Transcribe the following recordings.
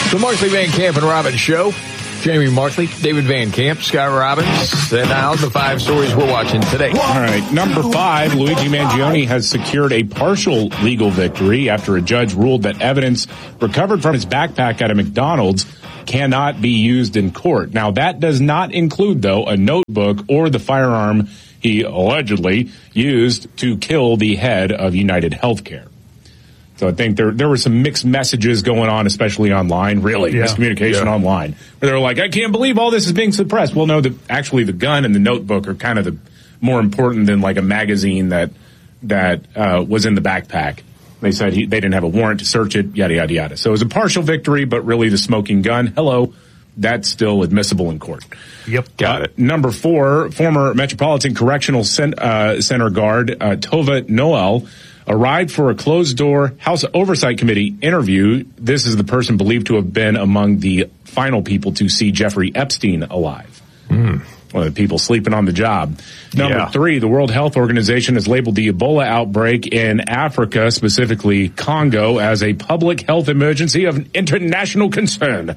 The Markley, Van Camp, and Robbins Show. Jamie Markley, David Van Camp, Scott Robbins. And now the 5 stories we're watching today. All right, number 5, Luigi Mangione has secured a partial legal victory after a judge ruled that evidence recovered from his backpack at a McDonald's cannot be used in court. Now, that does not include, though, a notebook or the firearm he allegedly used to kill the head of United Healthcare. So I think there were some mixed messages going on, especially online, miscommunication online. Where they're like, I can't believe all this is being suppressed. Well, no, actually the gun and the notebook are kind of the more important than like a magazine that was in the backpack. They said they didn't have a warrant to search it, yada, yada, yada. So it was a partial victory, but really the smoking gun, that's still admissible in court. Yep. Got it. Number 4, former Metropolitan Correctional Center guard Tova Noel arrived for a closed-door House Oversight Committee interview. This is the person believed to have been among the final people to see Jeffrey Epstein alive. One of the people sleeping on the job. Number 3, the World Health Organization has labeled the Ebola outbreak in Africa, specifically Congo, as a public health emergency of international concern.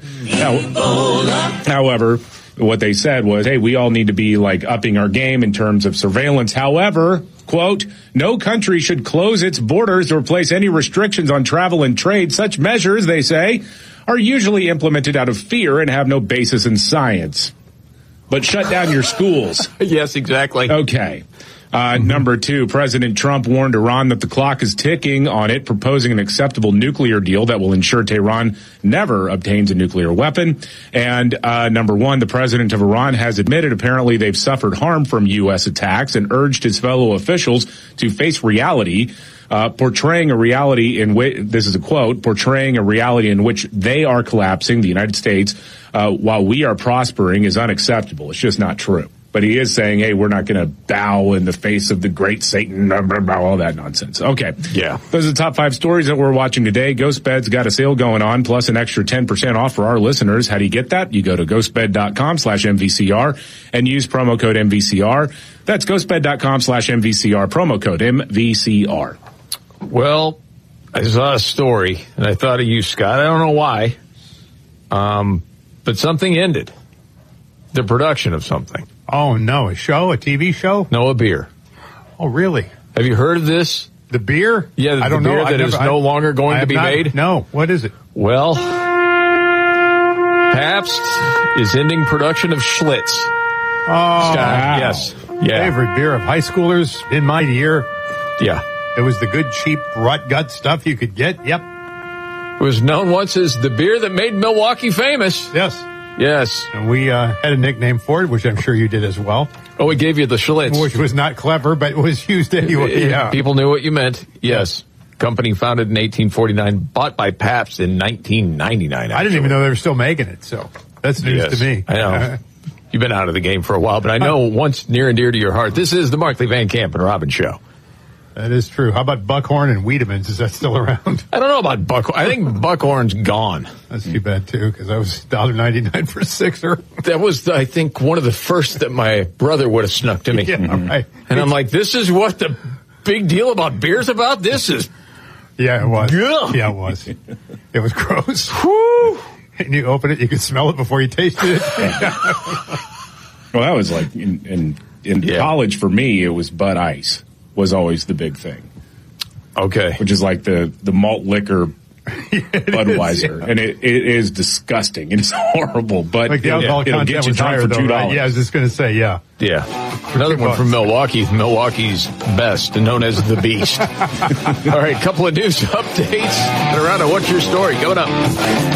However, what they said was, hey, we all need to be upping our game in terms of surveillance. However, quote, no country should close its borders or place any restrictions on travel and trade. Such measures, they say, are usually implemented out of fear and have no basis in science. But shut down your schools. Yes, exactly. Okay. Number 2, President Trump warned Iran that the clock is ticking on it, proposing an acceptable nuclear deal that will ensure Tehran never obtains a nuclear weapon. And number 1, the president of Iran has admitted apparently they've suffered harm from U.S. attacks and urged his fellow officials to face reality, portraying a reality in which, this is a quote, portraying a reality in which they are collapsing, the United States, while we are prospering is unacceptable. It's just not true. But he is saying, hey, we're not going to bow in the face of the great Satan, blah, blah, blah, all that nonsense. Okay. Yeah. Those are the top 5 stories that we're watching today. GhostBed's got a sale going on, plus an extra 10% off for our listeners. How do you get that? You go to ghostbed.com/MVCR and use promo code MVCR. That's ghostbed.com/MVCR, promo code MVCR. Well, I saw a story, and I thought of you, Scott. I don't know why, but something ended. The production of something. Oh, no. A show? A TV show? No, a beer. Oh, really? Have you heard of this? The beer? Yeah, I don't beer know. that is no longer going to be made? No. What is it? Well, Pabst is ending production of Schlitz. Oh, Scott, yes. Yeah. Favorite beer of high schoolers in my year. Yeah. It was the good, cheap, rut gut stuff you could get. Yep. It was known once as the beer that made Milwaukee famous. Yes. Yes. And we had a nickname for it, which I'm sure you did as well. Oh, we gave you the Schlitz. Which was not clever, but it was used anyway. Yeah. People knew what you meant. Yes. Company founded in 1849, bought by Pabst in 1999. Actually. I didn't even know they were still making it, so that's news to me. I know. You've been out of the game for a while, but I know once near and dear to your heart, this is the Markley, Van Camp, and Robbins Show. That is true. How about Buckhorn and Wiedemann's? Is that still around? I don't know about Buckhorn. I think Buckhorn's gone. That's too bad, too, because that was $1.99 for a sixer. That was, I think, one of the first that my brother would have snuck to me. Yeah, right. And I'm like, this is what the big deal about beer's about? This is... Yeah, it was. Ugh. Yeah, it was. It was gross. Whew. And you open it, you could smell it before you tasted it. Well, that was like in college for me, it was Bud Ice was always the big thing. Okay. Which is like the malt liquor Budweiser. Yeah. And it is disgusting. It is horrible. But like the alcohol it'll get you drunk for $2. Right? Yeah, I was just going to say, yeah. Yeah. Another one from Milwaukee, Milwaukee's best, known as the Beast. All right, couple of news updates. And around What's Your Story? Coming up.